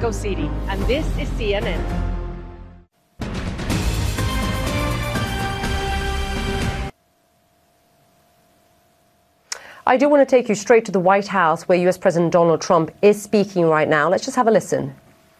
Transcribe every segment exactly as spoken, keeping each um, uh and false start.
Mexico City, and this is C N N. I do want to take you straight to the White House, where U S President Donald Trump is speaking right now. Let's just have a listen.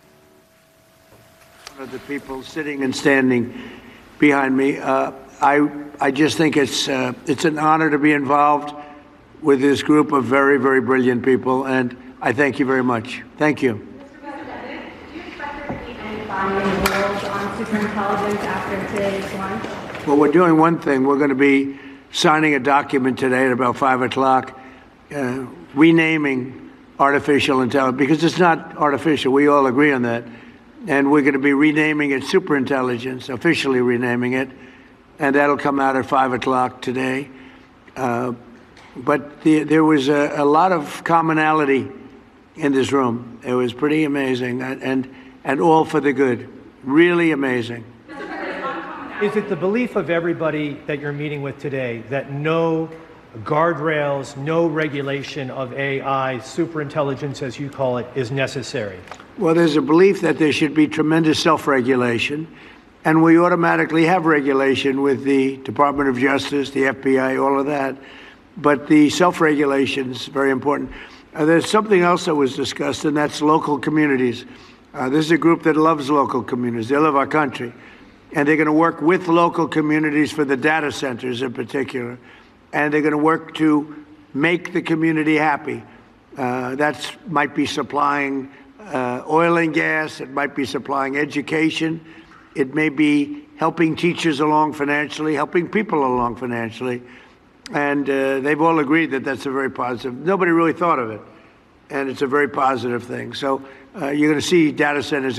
Of the people sitting and standing behind me, uh, I I just think it's uh, it's an honor to be involved with this group of very, very brilliant people, and I thank you very much. Thank you. Mister President, do you expect there to be any binding rules on superintelligence after today's launch? Well, we're doing one thing. We're going to be signing a document today at about five o'clock, uh, renaming artificial intelligence, because it's not artificial. We all agree on that. And we're going to be renaming it superintelligence, officially renaming it. And that'll come out at five o'clock today. Uh, but the, there was a, a lot of commonality in this room. It was pretty amazing, and, and, and all for the good. Really amazing. Is it the belief of everybody that you're meeting with today that no guardrails, no regulation of A I, superintelligence as you call it, is necessary? Well, there's a belief that there should be tremendous self-regulation, and we automatically have regulation with the Department of Justice, the F B I, all of that. But the self-regulation is very important. Uh, there's something else that was discussed, and that's local communities. Uh, this is a group that loves local communities. They love our country. And they're going to work with local communities for the data centers in particular. And they're going to work to make the community happy. Uh, that might be supplying uh, oil and gas. It might be supplying education. It may be helping teachers along financially, helping people along financially. And uh, they've all agreed that that's a very positive. Nobody really thought of it. And it's a very positive thing. So uh, you're going to see data centers